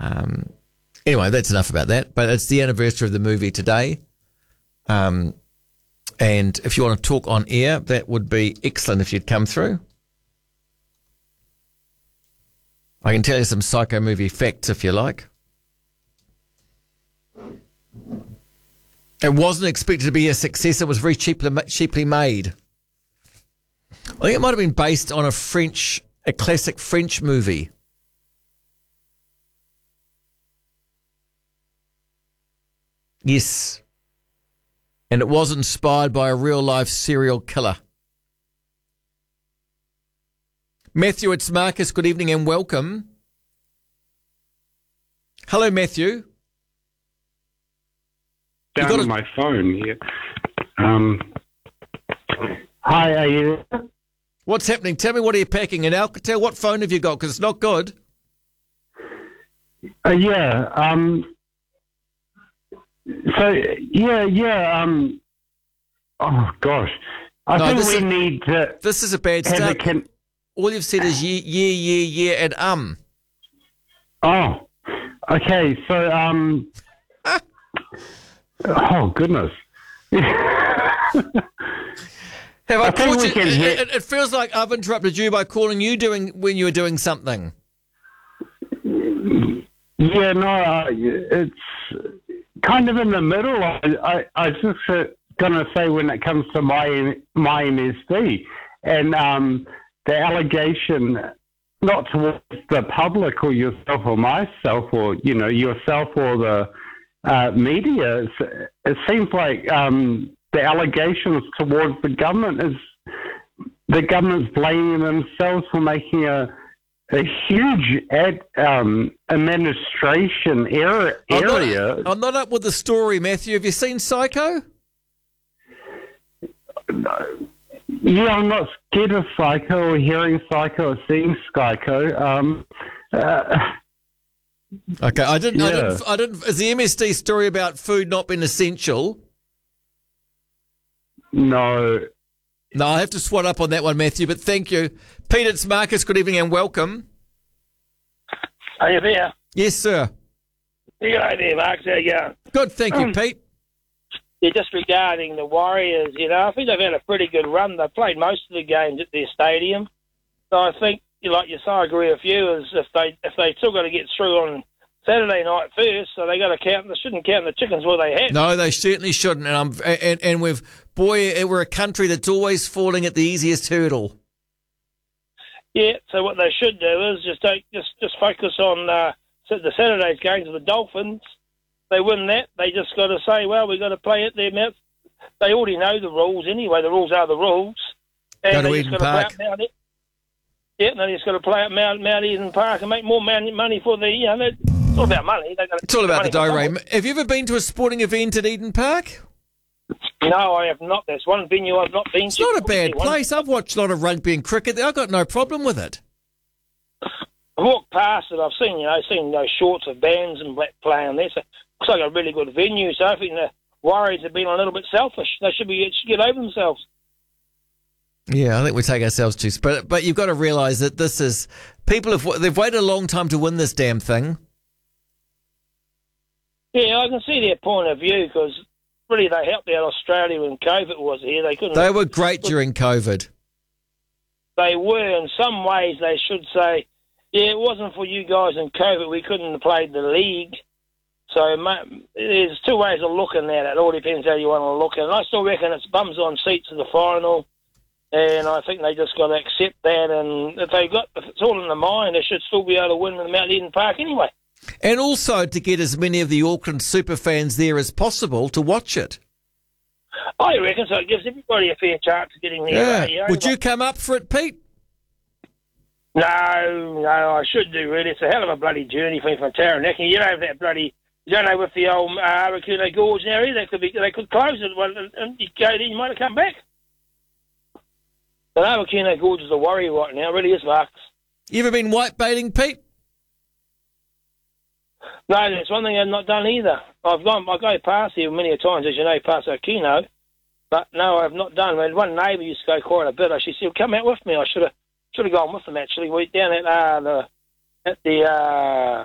Anyway, that's enough about that. But it's the anniversary of the movie today. And if you want to talk on air, that would be excellent if you'd come through. I can tell you some Psycho movie facts if you like. It wasn't expected to be a success. It was very cheaply made. I think it might have been based on a classic French movie. Yes. And it was inspired by a real-life serial killer. Matthew, it's Marcus. Good evening and welcome. Hello, Matthew. Down on my phone here. Hi, are you there? What's happening? Tell me, what are you packing? In Alcatel, what phone have you got? Because it's not good. Oh, gosh. I think we need to... This is a bad start. All you've said is yeah, and Oh, okay. So, oh, goodness. Have I called you? It feels like I've interrupted you by calling you when you were doing something. Yeah, no, it's kind of in the middle. I just going to say when it comes to my MSD and the allegation, not towards the public or yourself or myself or, yourself or the media, it seems like the allegations towards the government is the government's blaming themselves for making a huge administration area. I'm not up with the story, Matthew. Have you seen Psycho? No. Yeah, I'm not scared of Psycho or hearing Psycho or seeing Psycho. Okay, I didn't. Is the MSD story about food not being essential? No. No, I have to swat up on that one, Matthew, but thank you. Pete, it's Marcus. Good evening and welcome. Are you there? Yes, sir. You go there, Marcus. How you going? Good, thank you, Pete. Yeah, just regarding the Warriors, I think they've had a pretty good run. They've played most of the games at their stadium. So I think, like you say, I agree with you, is if they still got to get through on Saturday night first, so they got to count. They shouldn't count the chickens where they have. No, they certainly shouldn't. And we're a country that's always falling at the easiest hurdle. Yeah. So what they should do is just focus on the Saturday's games with the Dolphins. They win that. They just got to say, well, we've got to play at their mouth. They already know the rules anyway. The rules are the rules. And go to Eden Park. Yeah, they just got to play at Mount Eden Park and make more money for the. It's all about money. It's all about the diorama. Have you ever been to a sporting event at Eden Park? No, I have not. That's one venue I've not been to. It's not a bad place. I've watched a lot of rugby and cricket there. I've got no problem with it. I walked past it. I've seen those shorts of bands and black playing there. So it looks like a really good venue. So I think the Warriors have been a little bit selfish. They should get over themselves. Yeah, I think we take ourselves too. But you've got to realise that this is they've waited a long time to win this damn thing. Yeah, I can see their point of view because really they helped out Australia when COVID was here. They were great during COVID. They were. In some ways, they should say, yeah, it wasn't for you guys in COVID. We couldn't have played the league. So there's two ways of looking at it. It all depends how you want to look at it. And I still reckon it's bums on seats to the final. And I think they just got to accept that. And if it's all in the mind, they should still be able to win in Mount Eden Park anyway. And also to get as many of the Auckland super fans there as possible to watch it. I reckon so. It gives everybody a fair chance of getting there. Yeah. Would you come up for it, Pete? No, I should do, really. It's a hell of a bloody journey for me from Taranaki. You don't have that bloody... You don't know with the old Arakuna Gorge now either. They could close it and you go there, you might have come back. The Arakuna Gorge is a worry right now. It really is, Marcus. You ever been white-baiting, Pete? No, that's one thing I've not done either. I go past here many a times, as you know, past Okino. But no, I've not done. I mean, one neighbour used to go quite a bit. She said, come out with me. I should have gone with them, actually. We're down at the